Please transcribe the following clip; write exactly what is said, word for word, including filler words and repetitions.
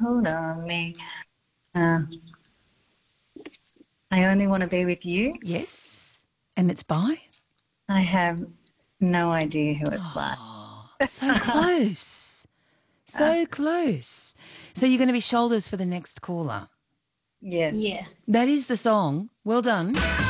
hold on me. Uh, I only want to be with you. Yes. And it's by? I have no idea who it's by. Oh, so close. So close. So you're going to be shoulders for the next caller. Yes. Yeah. That is the song. Well done.